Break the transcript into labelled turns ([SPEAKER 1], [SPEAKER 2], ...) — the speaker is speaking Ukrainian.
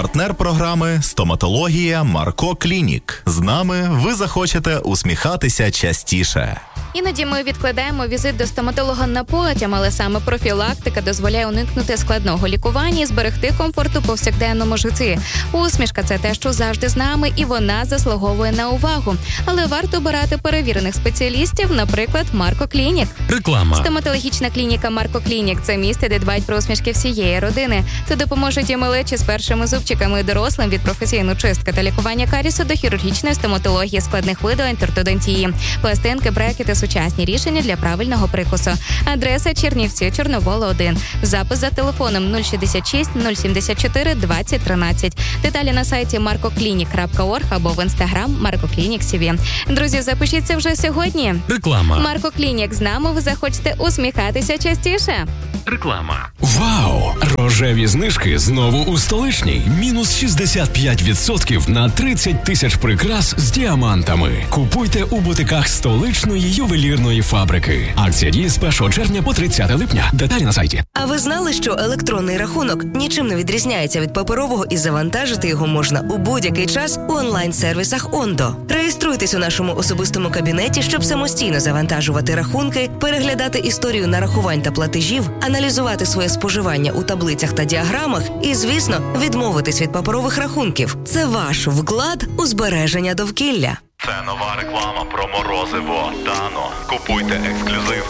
[SPEAKER 1] Партнер програми «Стоматологія Марко Клінік». З нами ви захочете усміхатися частіше.
[SPEAKER 2] Іноді ми відкладаємо візит до стоматолога на потім, але саме профілактика дозволяє уникнути складного лікування і зберегти комфорт у повсякденному житті. Усмішка – це те, що завжди з нами, і вона заслуговує на увагу. Але варто обирати перевірених спеціалістів, наприклад, Марко Клінік.
[SPEAKER 3] Реклама.
[SPEAKER 2] Стоматологічна клініка Марко Клінік – це місце, де дбають про усмішки всієї родини. Це допоможуть і малечі з першими зубчиками, і дорослим від професійної чистки та лікування карісу до хірургічної стоматології, складних видалень та ортодонтії. Пластинки, брекети, сучасні рішення для правильного прикусу. Адреса Чернівці, Чорновола 1. Запис за телефоном 066 074 2013. Деталі на сайті markoclinic.org або в інстаграм markoclinic.cv. Друзі, запишіться вже сьогодні.
[SPEAKER 3] Реклама.
[SPEAKER 2] Марко Клінік. З нами ви захочете усміхатися частіше.
[SPEAKER 3] Реклама. Вау! Рожеві знижки знову у Столичній. Мінус 65% на 30 тисяч прикрас з діамантами. Купуйте у бутиках Столичної ювелірної фабрики. Акція діє з 1 червня по 30 липня. Деталі на сайті.
[SPEAKER 4] А ви знали, що електронний рахунок нічим не відрізняється від паперового і завантажити його можна у будь-який час у онлайн-сервісах Ондо. Реєструйтесь у нашому особистому кабінеті, щоб самостійно завантажувати рахунки, переглядати історію нарахувань та платежів, аналізувати своє споживання у таблицях та діаграмах і, звісно, відмовитись від паперових рахунків. Це ваш вклад у збереження довкілля.
[SPEAKER 1] Це нова реклама про морозиво Дано. Купуйте ексклюзив